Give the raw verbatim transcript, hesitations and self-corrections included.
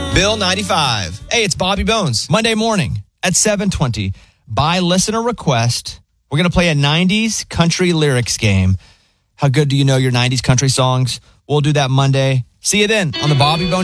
Bill ninety-five. Hey, it's Bobby Bones. Monday morning at seven twenty. By listener request, we're going to play a nineties country lyrics game. How good do you know your nineties country songs? We'll do that Monday. See you then on the Bobby Bones